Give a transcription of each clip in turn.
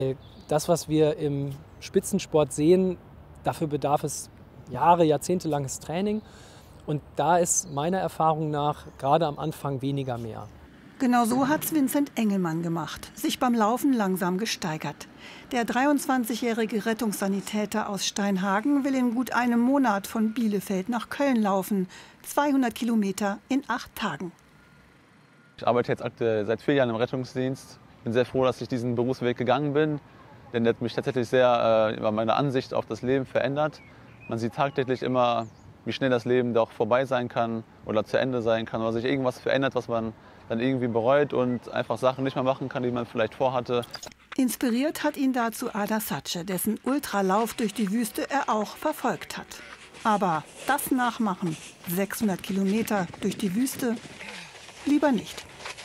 Das, was wir im Spitzensport sehen, dafür bedarf es jahrzehntelanges Training. Und da ist meiner Erfahrung nach gerade am Anfang weniger mehr. Genau so hat's Vincent Engelmann gemacht, sich beim Laufen langsam gesteigert. Der 23-jährige Rettungssanitäter aus Steinhagen will in gut einem Monat von Bielefeld nach Köln laufen. 200 Kilometer in 8 Tagen. Ich arbeite jetzt seit 4 Jahren im Rettungsdienst. Bin sehr froh, dass ich diesen Berufsweg gegangen bin, denn der hat mich tatsächlich sehr über meine Ansicht auf das Leben verändert. Man sieht tagtäglich immer, wie schnell das Leben doch vorbei sein kann oder zu Ende sein kann, oder sich irgendwas verändert, was man dann irgendwie bereut und einfach Sachen nicht mehr machen kann, die man vielleicht vorhatte. Inspiriert hat ihn dazu Ada Sace, dessen Ultralauf durch die Wüste er auch verfolgt hat. Aber das nachmachen, 600 Kilometer durch die Wüste, lieber nicht.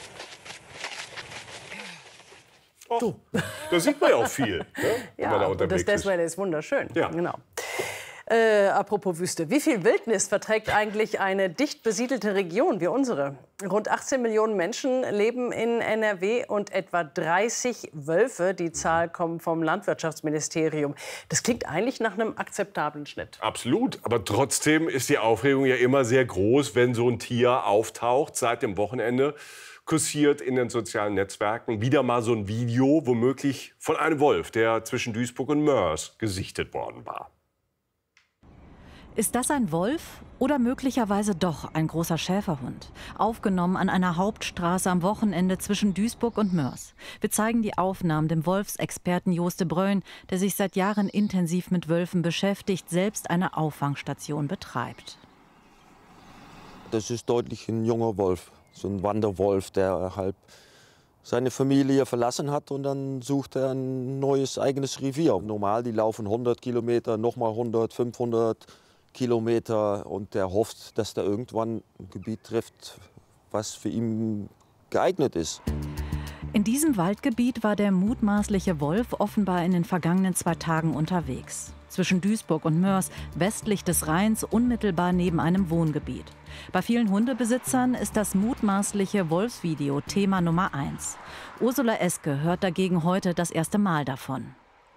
Oh, da sieht man ja auch viel, ne, wenn man da unterwegs ist. Das Death Valley ist wunderschön. Ja. Genau. Apropos Wüste, wie viel Wildnis verträgt eigentlich eine dicht besiedelte Region wie unsere? Rund 18 Millionen Menschen leben in NRW und etwa 30 Wölfe. Die Zahl kommt vom Landwirtschaftsministerium. Das klingt eigentlich nach einem akzeptablen Schnitt. Absolut, aber trotzdem ist die Aufregung ja immer sehr groß, wenn so ein Tier auftaucht. Seit dem Wochenende kursiert in den sozialen Netzwerken wieder mal so ein Video, womöglich von einem Wolf, der zwischen Duisburg und Moers gesichtet worden war. Ist das ein Wolf oder möglicherweise doch ein großer Schäferhund? Aufgenommen an einer Hauptstraße am Wochenende zwischen Duisburg und Moers. Wir zeigen die Aufnahmen dem Wolfsexperten Joost de Bruyn, der sich seit Jahren intensiv mit Wölfen beschäftigt, selbst eine Auffangstation betreibt. Das ist deutlich ein junger Wolf, so ein Wanderwolf, der halb seine Familie verlassen hat und dann sucht er ein neues eigenes Revier. Normal, die laufen 100 Kilometer, nochmal 100, 500 Kilometer und der hofft, dass er irgendwann ein Gebiet trifft, was für ihn geeignet ist. In diesem Waldgebiet war der mutmaßliche Wolf offenbar in den vergangenen 2 Tagen unterwegs. Zwischen Duisburg und Moers, westlich des Rheins, unmittelbar neben einem Wohngebiet. Bei vielen Hundebesitzern ist das mutmaßliche Wolfsvideo Thema Nummer 1. Ursula Eske hört dagegen heute das erste Mal davon.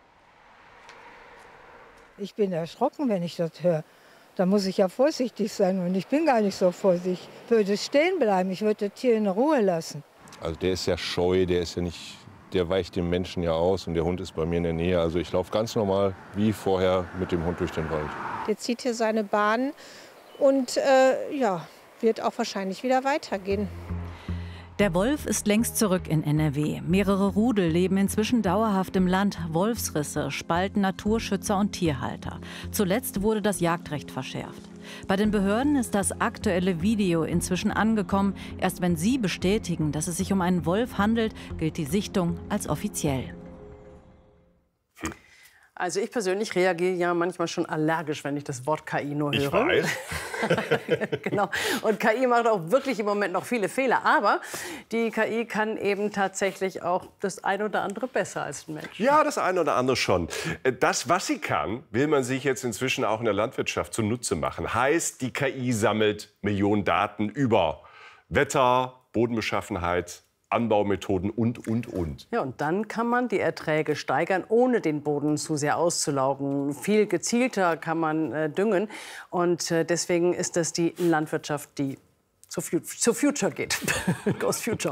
Ich bin erschrocken, wenn ich das höre. Da muss ich ja vorsichtig sein und ich bin gar nicht so vorsichtig. Ich würde stehen bleiben, ich würde das Tier in Ruhe lassen. Also der ist ja scheu, der weicht dem Menschen ja aus und der Hund ist bei mir in der Nähe. Also ich laufe ganz normal wie vorher mit dem Hund durch den Wald. Der zieht hier seine Bahn und wird auch wahrscheinlich wieder weitergehen. Der Wolf ist längst zurück in NRW. Mehrere Rudel leben inzwischen dauerhaft im Land. Wolfsrisse spalten Naturschützer und Tierhalter. Zuletzt wurde das Jagdrecht verschärft. Bei den Behörden ist das aktuelle Video inzwischen angekommen. Erst wenn sie bestätigen, dass es sich um einen Wolf handelt, gilt die Sichtung als offiziell. Also ich persönlich reagiere ja manchmal schon allergisch, wenn ich das Wort KI nur höre. Ich weiß. Genau. Und KI macht auch wirklich im Moment noch viele Fehler. Aber die KI kann eben tatsächlich auch das ein oder andere besser als ein Mensch. Ja, das eine oder andere schon. Das, was sie kann, will man sich jetzt inzwischen auch in der Landwirtschaft zunutze machen. Heißt, die KI sammelt Millionen Daten über Wetter, Bodenbeschaffenheit, Anbaumethoden und. Ja, und dann kann man die Erträge steigern, ohne den Boden zu sehr auszulaugen. Viel gezielter kann man düngen. Und deswegen ist das die Landwirtschaft, die zur Future geht. Goes Future.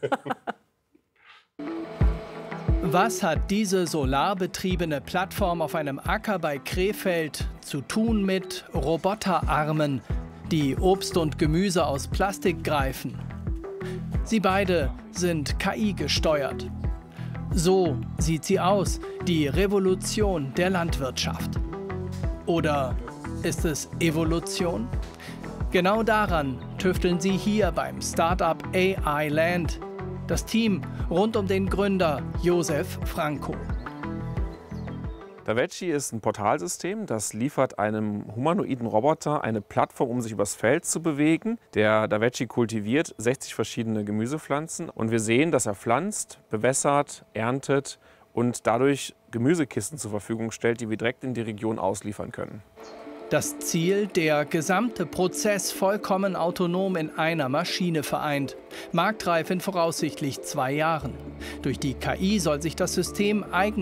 Was hat diese solarbetriebene Plattform auf einem Acker bei Krefeld zu tun mit Roboterarmen, die Obst und Gemüse aus Plastik greifen? Sie beide sind KI-gesteuert. So sieht sie aus, die Revolution der Landwirtschaft. Oder ist es Evolution? Genau daran tüfteln sie hier beim Start-up AI Land. Das Team rund um den Gründer Josef Franko. Davechi ist ein Portalsystem, das liefert einem humanoiden Roboter eine Plattform, um sich übers Feld zu bewegen. Der Davechi kultiviert 60 verschiedene Gemüsepflanzen und wir sehen, dass er pflanzt, bewässert, erntet und dadurch Gemüsekisten zur Verfügung stellt, die wir direkt in die Region ausliefern können. Das Ziel, der gesamte Prozess vollkommen autonom in einer Maschine vereint. Marktreif in voraussichtlich 2 Jahren. Durch die KI soll sich das System